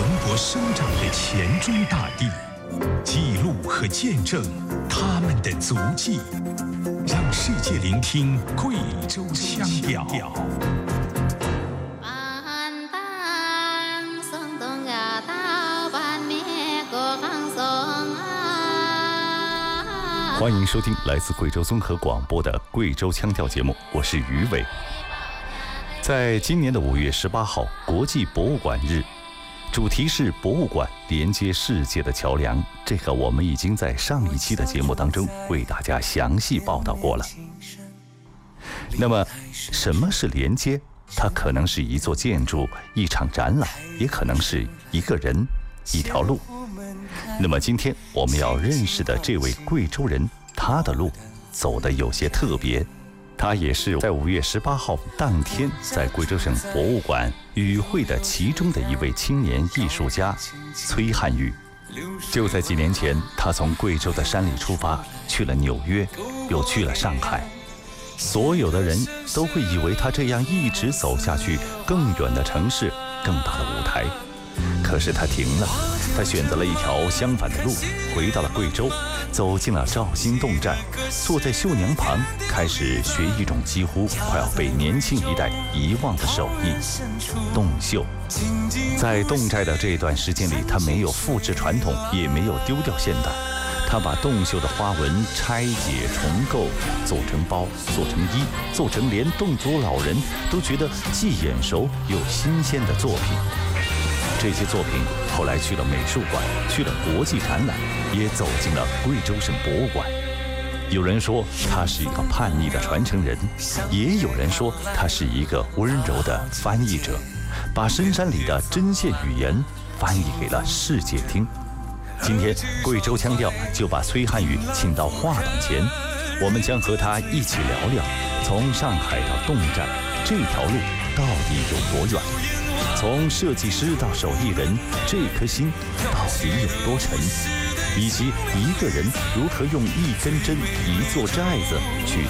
蓬勃生长的黔中大地，记录和见证他们的足迹，让世界聆听贵州腔调。 欢迎收听来自贵州综合广播的贵州腔调节目，我是于伟。在今年的5月18号，国际博物馆日，主题是博物馆连接世界的桥梁。这个我们已经在上一期的节目当中为大家详细报道过了。那么，什么是连接？它可能是一座建筑、一场展览，也可能是一个人、一条路。那么今天我们要认识的这位贵州人，他的路走得有些特别。他也是在5月18号当天在贵州省博物馆与会的其中的一位青年艺术家崔汉玉。就在几年前，他从贵州的山里出发，去了纽约，又去了上海。所有的人都会以为他这样一直走下去，更远的城市，更大的舞台。可是他停了，他选择了一条相反的路，回到了贵州，走进了肇兴侗寨，坐在绣娘旁，开始学一种几乎快要被年轻一代遗忘的手艺——侗绣。在侗寨的这段时间里，他没有复制传统，也没有丢掉现代。他把侗绣的花纹拆解重构，做成包，做成衣，做成连侗族老人都觉得既眼熟又新鲜的作品。这些作品后来去了美术馆，去了国际展览，也走进了贵州省博物馆。有人说他是一个叛逆的传承人，也有人说他是一个温柔的翻译者，把深山里的针线语言翻译给了世界听。今天贵州腔调就把崔汉玉请到话筒前，我们将和他一起聊聊，从上海到侗寨这条路到底有多远？从设计师到手艺人，这颗心到底有多沉？以及一个人如何用一根针、一座寨子去